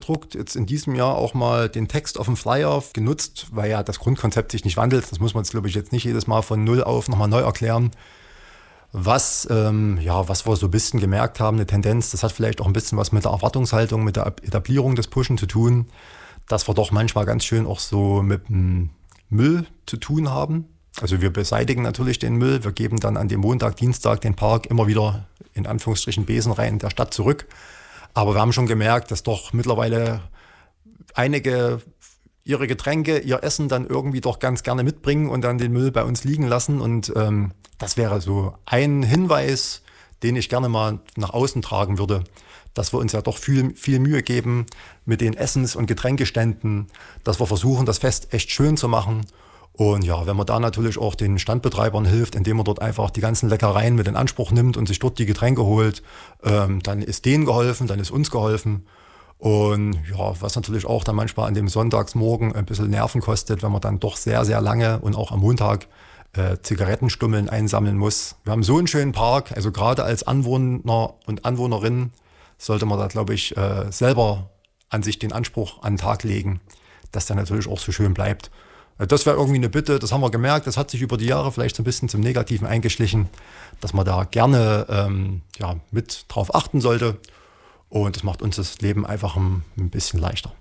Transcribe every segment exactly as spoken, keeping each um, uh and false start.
ausgedruckt, jetzt in diesem Jahr auch mal den Text auf dem Flyer genutzt, weil ja das Grundkonzept sich nicht wandelt. Das muss man jetzt, glaube ich, jetzt nicht jedes Mal von Null auf nochmal neu erklären. Was, ähm, ja, was wir so ein bisschen gemerkt haben, eine Tendenz, das hat vielleicht auch ein bisschen was mit der Erwartungshaltung, mit der Etablierung des Pushen zu tun, dass wir doch manchmal ganz schön auch so mit dem Müll zu tun haben. Also wir beseitigen natürlich den Müll, wir geben dann an dem Montag, Dienstag den Park immer wieder in Anführungsstrichen Besenreihen der Stadt zurück. Aber wir haben schon gemerkt, dass doch mittlerweile einige ihre Getränke, ihr Essen dann irgendwie doch ganz gerne mitbringen und dann den Müll bei uns liegen lassen. Und ähm, das wäre so ein Hinweis, den ich gerne mal nach außen tragen würde, dass wir uns ja doch viel, viel Mühe geben mit den Essens- und Getränkeständen, dass wir versuchen, das Fest echt schön zu machen. Und ja, wenn man da natürlich auch den Standbetreibern hilft, indem man dort einfach die ganzen Leckereien mit in Anspruch nimmt und sich dort die Getränke holt, ähm, dann ist denen geholfen, dann ist uns geholfen. Und ja, was natürlich auch dann manchmal an dem Sonntagsmorgen ein bisschen Nerven kostet, wenn man dann doch sehr, sehr lange und auch am Montag äh, Zigarettenstummeln einsammeln muss. Wir haben so einen schönen Park, also gerade als Anwohner und Anwohnerin sollte man da, glaube ich, äh, selber an sich den Anspruch an den Tag legen, dass der natürlich auch so schön bleibt. Das wäre irgendwie eine Bitte, das haben wir gemerkt, das hat sich über die Jahre vielleicht so ein bisschen zum Negativen eingeschlichen, dass man da gerne ähm, ja, mit drauf achten sollte. Und das macht uns das Leben einfach ein, ein bisschen leichter.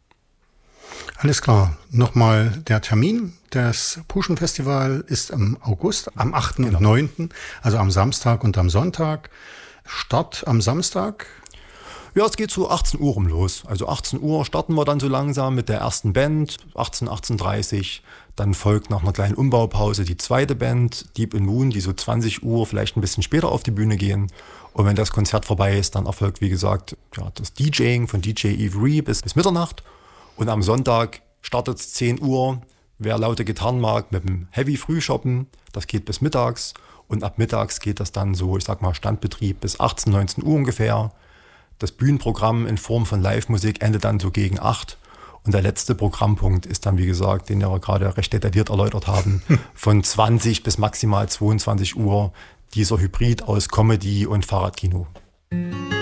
Alles klar. Nochmal der Termin. Das Puschen-Festival ist im August, am achten Genau. und neunten, also am Samstag und am Sonntag. Start am Samstag. Ja, es geht so achtzehn Uhr rum los. Also achtzehn Uhr starten wir dann so langsam mit der ersten Band, achtzehn, achtzehn Uhr dreißig. Dann folgt nach einer kleinen Umbaupause die zweite Band, Deep in Moon, die so zwanzig Uhr vielleicht ein bisschen später auf die Bühne gehen. Und wenn das Konzert vorbei ist, dann erfolgt, wie gesagt, ja, das DJing von D J Avery bis, bis Mitternacht. Und am Sonntag startet es zehn Uhr. Wer laute Gitarren mag, mit dem Heavy Frühshoppen, das geht bis mittags. Und ab mittags geht das dann so, ich sag mal, Standbetrieb bis achtzehn, neunzehn Uhr ungefähr. Das Bühnenprogramm in Form von Live-Musik endet dann so gegen acht. Und der letzte Programmpunkt ist dann, wie gesagt, den wir gerade recht detailliert erläutert haben, von zwanzig bis maximal zweiundzwanzig Uhr, dieser Hybrid aus Comedy und Fahrradkino.